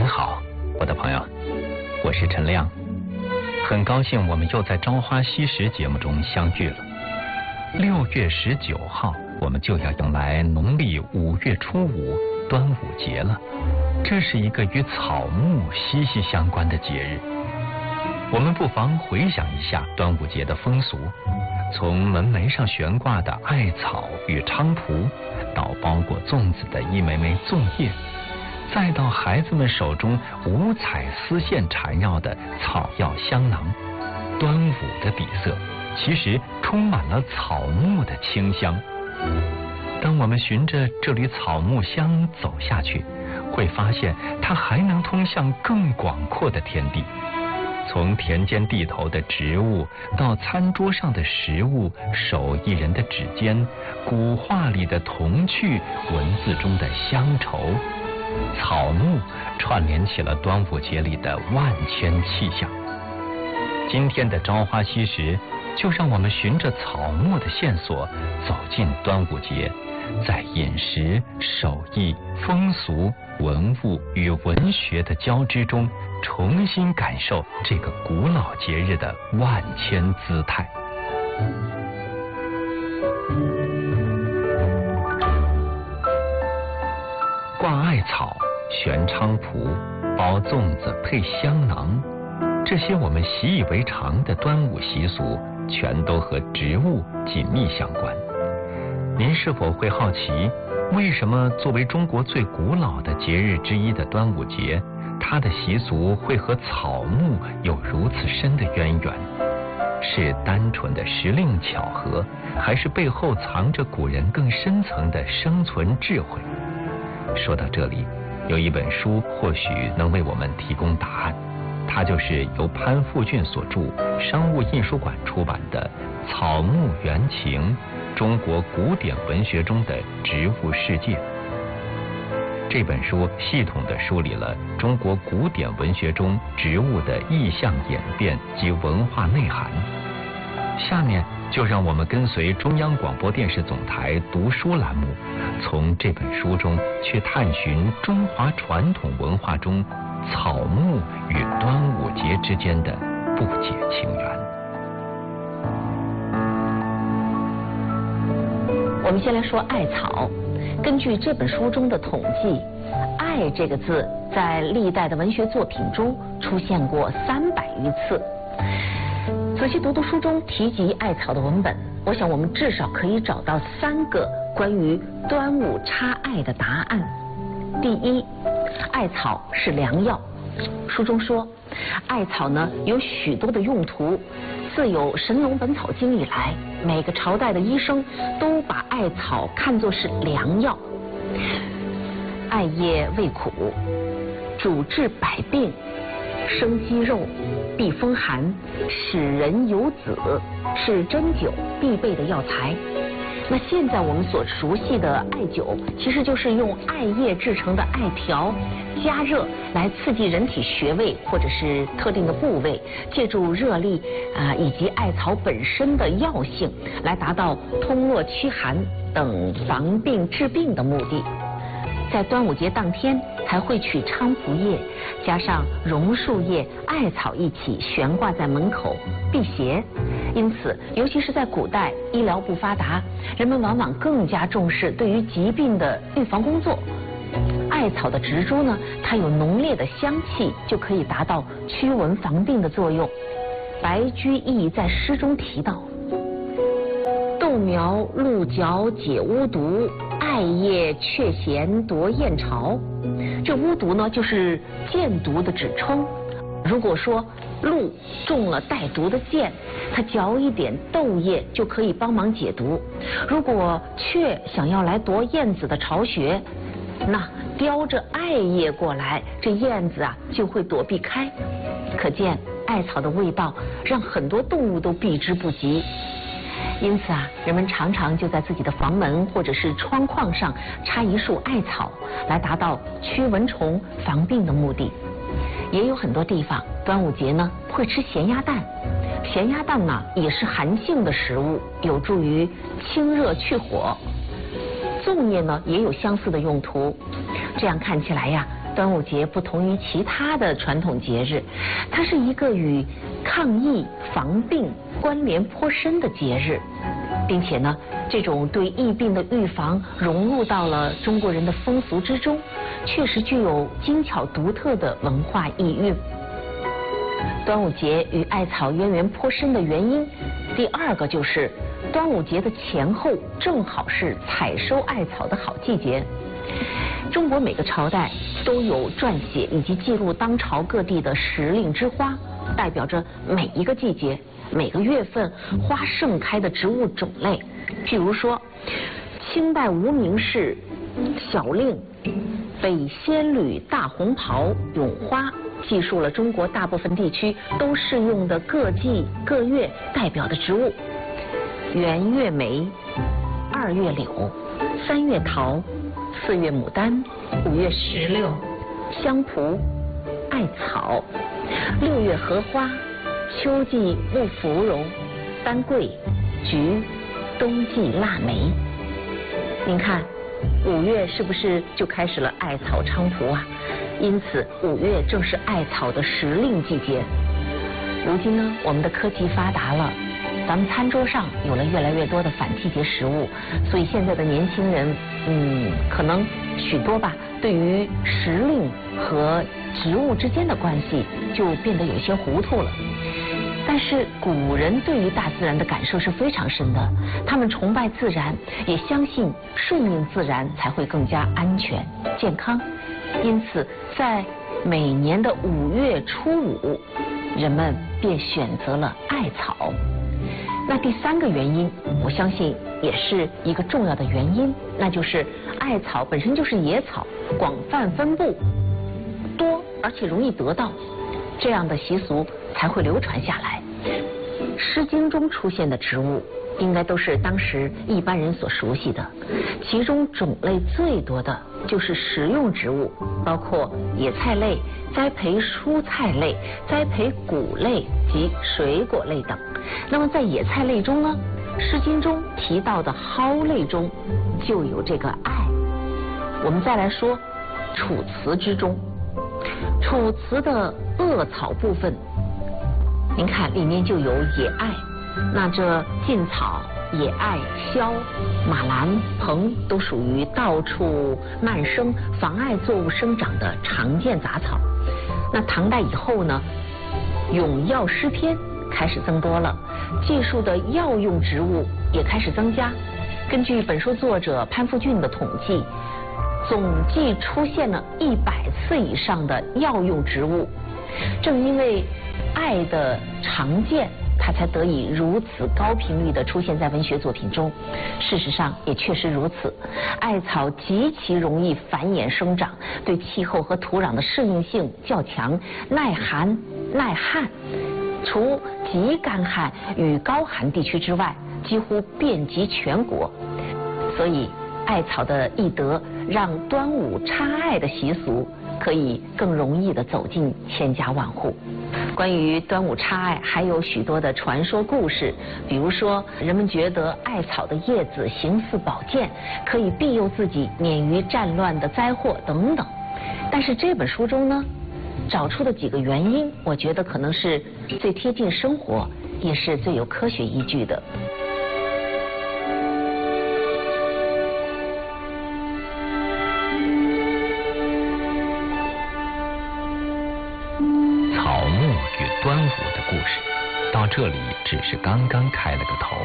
好，我的朋友，我是陈亮，很高兴我们又在《朝花夕拾》节目中相遇了。6月19号，我们就要迎来农历5月初5端午节了。这是一个与草木息息相关的节日。我们不妨回想一下端午节的风俗，从门楣上悬挂的艾草与菖蒲，到包裹粽子的一枚枚粽叶，再到孩子们手中五彩丝线缠绕的草药香囊，端午的底色其实充满了草木的清香。当我们循着这缕草木香走下去，会发现它还能通向更广阔的天地。从田间地头的植物，到餐桌上的食物，手艺人的指尖，古画里的童趣，文字中的乡愁，草木串联起了端午节里的万千气象。今天的朝花夕拾，就让我们循着草木的线索，走进端午节，在饮食、手艺、风俗、文物与文学的交织中，重新感受这个古老节日的万千姿态。挂艾草、悬菖蒲、包粽子配香囊，这些我们习以为常的端午习俗，全都和植物紧密相关。您是否会好奇，为什么作为中国最古老的节日之一的端午节，它的习俗会和草木有如此深的渊源？是单纯的时令巧合，还是背后藏着古人更深层的生存智慧？说到这里，有一本书或许能为我们提供答案，它就是由潘复俊所著，商务印书馆出版的《草木原情：中国古典文学中的植物世界》。这本书系统地梳理了中国古典文学中植物的意象演变及文化内涵。下面就让我们跟随中央广播电视总台读书栏目，从这本书中去探寻中华传统文化中草木与端午节之间的不解情缘。 我们先来说艾草。根据这本书中的统计，艾这个字在历代的文学作品中出现过300余次。仔细读读书中提及艾草的文本，我想我们至少可以找到3个关于端午插艾的答案。第一，艾草是良药。书中说，艾草呢有许多的用途，自有《神农本草经》以来，每个朝代的医生都把艾草看作是良药。艾叶味苦，主治百病，生肌肉，避风寒，使人有子，是针灸必备的药材。那现在我们所熟悉的艾灸，其实就是用艾叶制成的艾条，加热来刺激人体穴位或者是特定的部位，借助热力以及艾草本身的药性，来达到通络驱寒等防病治病的目的。在端午节当天，还会取菖蒲叶加上榕树叶、艾草一起悬挂在门口辟邪。因此，尤其是在古代医疗不发达，人们往往更加重视对于疾病的预防工作。艾草的植株呢，它有浓烈的香气，就可以达到驱蚊防病的作用。白居易在诗中提到：豆苗鹿角解巫毒，艾叶却嫌夺燕巢。这巫毒呢，就是箭毒的指称。如果说鹿中了带毒的箭，它嚼一点豆叶就可以帮忙解毒；如果雀想要来夺燕子的巢穴，那叼着艾叶过来，这燕子就会躲避开。可见艾草的味道让很多动物都避之不及。因此人们常常就在自己的房门或者是窗框上插一束艾草，来达到驱蚊虫、防病的目的。也有很多地方端午节呢会吃咸鸭蛋，咸鸭蛋呢也是寒性的食物，有助于清热去火。粽叶呢也有相似的用途。这样看起来呀， 端午节不同于其他的传统节日，它是一个与抗疫防病关联颇深的节日，并且呢，这种对疫病的预防融入到了中国人的风俗之中，确实具有精巧独特的文化意蕴。端午节与艾草渊源颇深的原因，第二个就是端午节的前后正好是采收艾草的好季节。中国每个朝代都有撰写以及记录当朝各地的时令之花，代表着每一个季节、每个月份花盛开的植物种类。譬如说，清代无名氏小令北仙侣大红袍咏花，记述了中国大部分地区都适用的各季各月代表的植物：元月梅、2月柳、3月桃、4月牡丹、5月石榴、香蒲、艾草、6月荷花、秋季木芙蓉、丹桂、菊、冬季腊梅。您看，5月是不是就开始了艾草菖蒲啊？因此5月正是艾草的时令季节。如今呢，我们的科技发达了，咱们餐桌上有了越来越多的反季节食物，所以现在的年轻人，可能许多吧，对于时令和植物之间的关系就变得有些糊涂了。但是古人对于大自然的感受是非常深的，他们崇拜自然，也相信顺应自然才会更加安全健康。因此在每年的5月初5，人们便选择了艾草。那第三个原因，我相信也是一个重要的原因，那就是艾草本身就是野草，广泛分布，多而且容易得到，这样的习俗才会流传下来。《诗经》中出现的植物，应该都是当时一般人所熟悉的，其中种类最多的就是食用植物，包括野菜类、栽培蔬菜类、栽培谷类及水果类等。那么在野菜类中呢，《诗经》中提到的蒿类中就有这个艾。我们再来说《楚辞》之中，《楚辞》的恶草部分，您看里面就有野艾。那这劲草、野艾、萧、马兰、蓬都属于到处漫生、妨碍作物生长的常见杂草。那唐代以后呢，咏药诗篇开始增多了，记述的药用植物也开始增加。根据本书作者潘复俊的统计，总计出现了100次以上的药用植物。正因为艾的常见，它才得以如此高频率地出现在文学作品中。事实上也确实如此，艾草极其容易繁衍生长，对气候和土壤的适应性较强，耐寒耐旱。除极干旱与高寒地区之外，几乎遍及全国。所以艾草的易得，让端午插艾的习俗可以更容易地走进千家万户。关于端午插艾还有许多的传说故事，比如说人们觉得艾草的叶子形似宝剑，可以庇佑自己免于战乱的灾祸等等。但是这本书中呢，找出的几个原因，我觉得可能是最贴近生活，也是最有科学依据的。 草木与端午的故事到这里只是刚刚开了个头。